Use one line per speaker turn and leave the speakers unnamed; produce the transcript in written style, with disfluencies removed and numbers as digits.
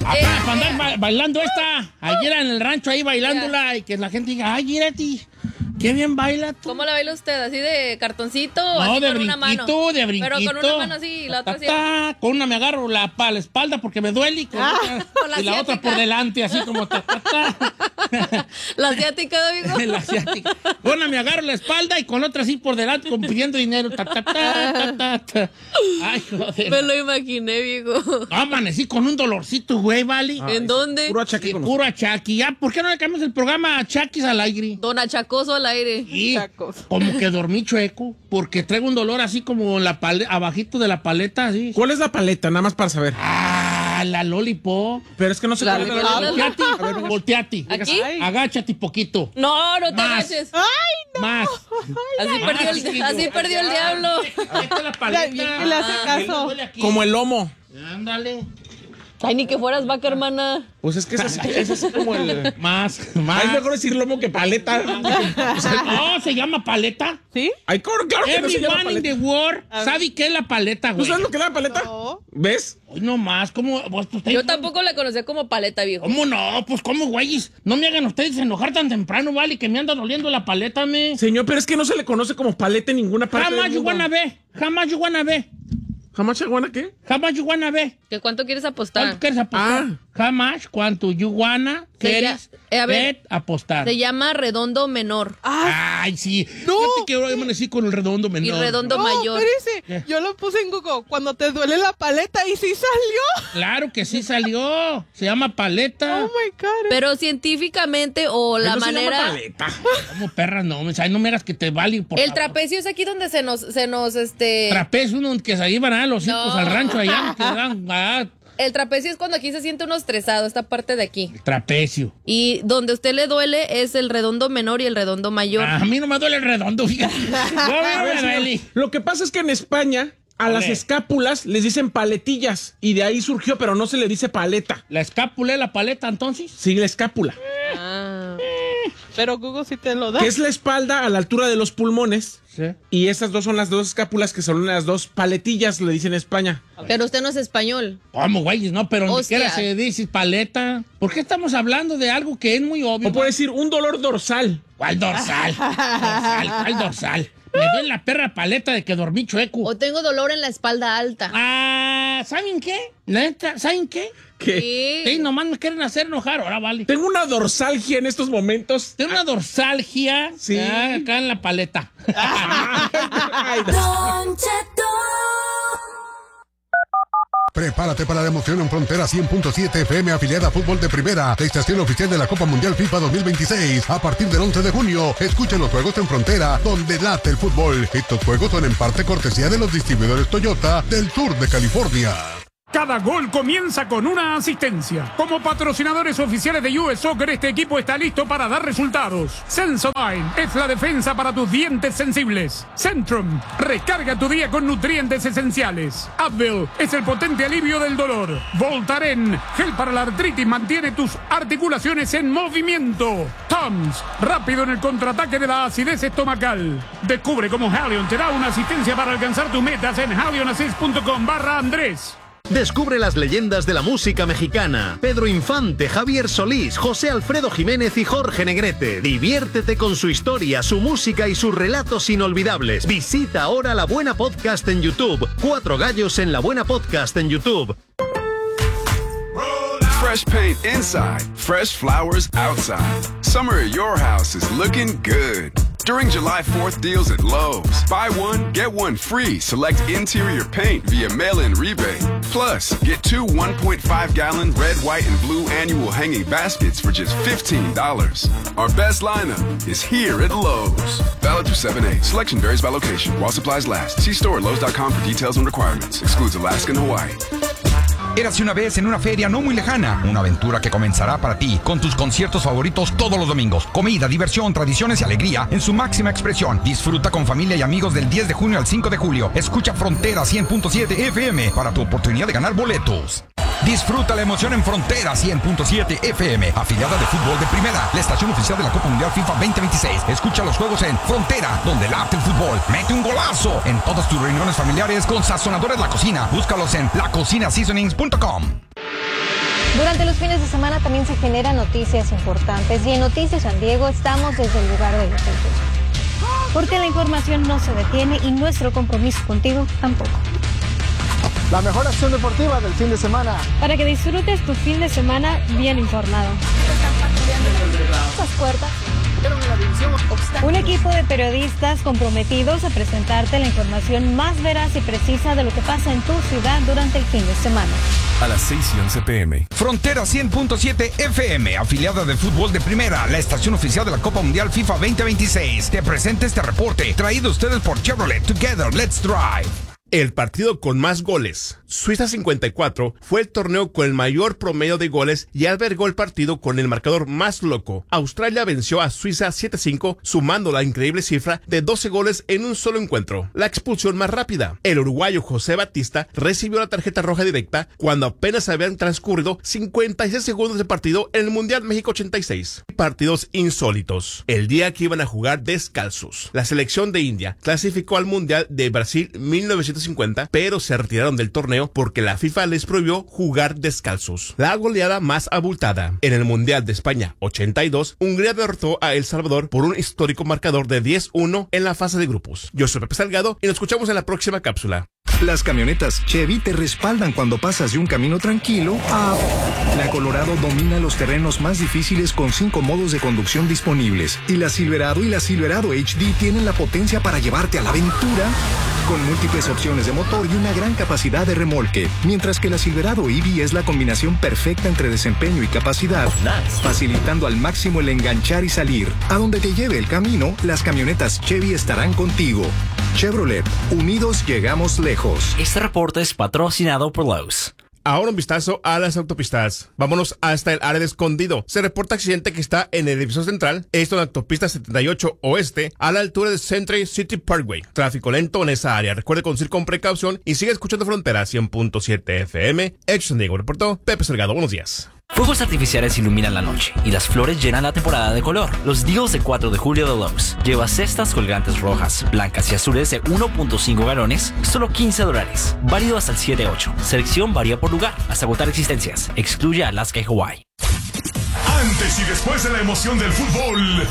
Para andar bailando ayer en el rancho ahí bailándola y que la gente diga, ay, mírate, qué bien baila tú.
¿Cómo la baila usted? ¿Así de cartoncito o
No,
así
de
con una mano?
de brinquito.
Pero con una mano así y la otra así.
Con una me agarro la espalda porque me duele y, la otra por delante, así como
La asiática, amigo.
La asiática. Con una me agarro la espalda y con otra así por delante como pidiendo dinero. Ay, joder.
Me lo imaginé, viejo.
Amanecí con un dolorcito, güey, ¿vale?
¿En dónde?
Puro achaque.
Puro achaque. Ya, ¿por qué no le cambiamos el programa a Achaques al aire?
Don Achacoso al aire.
Y como que dormí chueco, porque traigo un dolor así como abajito de la paleta, así.
¿Cuál es la paleta? Nada más para saber.
La lollipop.
Pero es que no se puede.
Volteate. A ver, volteate.
¿Aquí?
Agáchate poquito.
No te agaches.
¡Ay, no!
Más.
Así perdió el diablo.
Ahí está la paleta.
¿Qué le hace caso?
Como el lomo.
Ándale.
Ay, ni que fueras vaca, hermana.
Pues es que es así como el...
Más.
Es mejor decir lomo que paleta.
No, se llama paleta.
¿Sí?
Ay, claro que no se llama
Everyone in
paleta.
the world sabe qué es la paleta,
¿Tú
güey.
sabes lo que es la paleta?
No.
¿Ves?
Hoy no más, ¿cómo?
Yo tampoco la conocía como paleta, viejo.
¿Cómo no? Pues, ¿cómo, güeyes? No me hagan ustedes enojar tan temprano, ¿vale? Que me anda doliendo la paleta, me.
Señor, pero es que no se le conoce como paleta en ninguna parte
Jamás
del
you
mundo.
wanna be. Jamás you wanna be.
¿Jamás chaguana qué?
Jamás you wanna be.
¿Que cuánto quieres apostar?
¿Cuánto quieres apostar? Jamás, ¿cuánto you wanna quieres
a ver,
apostar?
Se llama redondo menor
Ay, sí.
No.
Fíjate que hoy amanecí con el redondo menor.
y redondo
No,
mayor.
espérese. Yo lo puse en Google. Cuando te duele la paleta y sí salió.
Claro que sí salió. Se llama paleta.
Oh my God.
Pero científicamente o la
No se llama
manera...
paleta.
Como perras, no. Ay, no me hagas que te vale por
El
favor.
trapecio es aquí donde se nos
Trapecio, uno que se iban a los hijos
No.
al rancho allá. Que dan,
El trapecio es cuando aquí se siente uno estresado, esta parte de aquí.
trapecio.
Y donde a usted le duele es el redondo menor y el redondo mayor.
A mí no me duele el redondo, fíjate. No me duele.
Lo que pasa es que en España a las escápulas les dicen paletillas y de ahí surgió, pero no se le dice paleta.
¿La escápula es la paleta, entonces?
Sí, la escápula.
Ah.
Pero Google sí te lo da.
Que es la espalda a la altura de los pulmones.
Sí.
Y esas dos son las dos escápulas que son las dos paletillas, le dicen en España.
Pero usted no es español.
¿Cómo, güeyes? No, pero ni
Hostia.
siquiera se dice paleta. ¿Por qué estamos hablando de algo que es muy obvio?
O puede decir un dolor dorsal.
¿Cuál dorsal? ¿Cuál dorsal? Me duele la perra paleta de que dormí chueco.
O tengo dolor en la espalda alta.
¿Saben qué? La neta, ¿saben qué?
¿Qué?
Sí, nomás me quieren hacer enojar, ahora vale.
Tengo una dorsalgia en estos momentos.
Tengo una dorsalgia
Sí.
acá en la paleta.
Ay,
Don Cheto.
Prepárate para la emoción en Frontera 100.7 FM, afiliada a Fútbol de Primera, la estación oficial de la Copa Mundial FIFA 2026. A partir del 11 de junio, escuchen los juegos en Frontera, donde late el fútbol. Estos juegos son en parte cortesía de los distribuidores Toyota del sur de California.
Cada gol comienza con una asistencia. Como patrocinadores oficiales de US Soccer, este equipo está listo para dar resultados. Sensodyne es la defensa para tus dientes sensibles. Centrum, recarga tu día con nutrientes esenciales. Advil es el potente alivio del dolor. Voltaren, gel para la artritis, mantiene tus articulaciones en movimiento. Tums, rápido en el contraataque de la acidez estomacal. Descubre cómo Halion te da una asistencia para alcanzar tus metas en halionassist.com/Andrés.
Descubre las leyendas de la música mexicana. Pedro Infante, Javier Solís, José Alfredo Jiménez y Jorge Negrete. Diviértete con su historia, su música y sus relatos inolvidables. Visita ahora La Buena Podcast en YouTube. 4 gallos en La Buena Podcast en YouTube.
Fresh paint inside, fresh flowers outside. Summer at your house is looking good. During July 4th deals at Lowe's, buy one, get one free. Select interior paint via mail-in rebate. Plus, get 2 1.5-gallon red, white, and blue annual hanging baskets for just $15. Our best lineup is here at Lowe's. Valid through 7/8. Selection varies by location while supplies last. See store at Lowe's.com for details and requirements. Excludes Alaska and Hawaii.
Érase una vez en una feria no muy lejana, una aventura que comenzará para ti con tus conciertos favoritos todos los domingos. Comida, diversión, tradiciones y alegría en su máxima expresión. Disfruta con familia y amigos del 10 de junio al 5 de julio. Escucha Frontera 100.7 FM para tu oportunidad de ganar boletos. Disfruta la emoción en Frontera 100.7 FM, afiliada de Fútbol de Primera, la estación oficial de la Copa Mundial FIFA 2026. Escucha los juegos en Frontera, donde late el fútbol. Mete un golazo en todas tus reuniones familiares con Sazonadores La Cocina. Búscalos en lacocinaseasonings.com.
Durante los fines de semana también se generan noticias importantes y en Noticias San Diego estamos desde el lugar de los hechos. Porque la información no se detiene y nuestro compromiso contigo tampoco.
La mejor acción deportiva del fin de semana.
Para que disfrutes tu fin de semana bien informado. Estas puertas. Un equipo de periodistas comprometidos a presentarte la información más veraz y precisa de lo que pasa en tu ciudad durante el fin de semana.
A las 6:11 p.m.
Frontera 100.7 FM, afiliada de Fútbol de Primera, la estación oficial de la Copa Mundial FIFA 2026. Te presenta este reporte, traído a ustedes por Chevrolet. Together, let's drive.
El partido con más goles, Suiza 54, fue el torneo con el mayor promedio de goles y albergó el partido con el marcador más loco. Australia venció a Suiza 7-5, sumando la increíble cifra de 12 goles en un solo encuentro. La expulsión más rápida. El uruguayo José Batista recibió la tarjeta roja directa cuando apenas habían transcurrido 56 segundos de partido en el Mundial México 86. Partidos insólitos. El día que iban a jugar descalzos. La selección de India clasificó al Mundial de Brasil 1950, pero se retiraron del torneo porque la FIFA les prohibió jugar descalzos. La goleada más abultada. En el Mundial de España 82, Hungría derrotó a El Salvador por un histórico marcador de 10-1 en la fase de grupos. Yo soy Pepe Salgado y nos escuchamos en la próxima cápsula.
Las camionetas Chevy te respaldan cuando pasas de un camino tranquilo a... La Colorado domina los terrenos más difíciles con 5 modos de conducción disponibles. Y la Silverado y la Silverado HD tienen la potencia para llevarte a la aventura con múltiples opciones de motor y una gran capacidad de remolque. Mientras que la Silverado EV es la combinación perfecta entre desempeño y capacidad, facilitando al máximo el enganchar y salir. A donde te lleve el camino, las camionetas Chevy estarán contigo. Chevrolet, unidos llegamos lejos.
Este reporte es patrocinado por Lowe's.
Ahora un vistazo a las autopistas. Vámonos hasta el área de Escondido. Se reporta accidente que está en el edificio central. Esto en la autopista 78 Oeste, a la altura de Century City Parkway. Tráfico lento en esa área. Recuerde conducir con precaución y sigue escuchando Frontera 100.7 FM. Hecho San Diego, reportó Pepe Salgado. Buenos días.
Fuegos artificiales iluminan la noche y las flores llenan la temporada de color. Los deals de 4 de julio de Lowe's. Lleva cestas colgantes rojas, blancas y azules de 1.5 galones, solo $15. Válido hasta el 7-8. Selección varía por lugar, hasta agotar existencias. Excluye Alaska y Hawái.
Antes y después de la emoción del fútbol,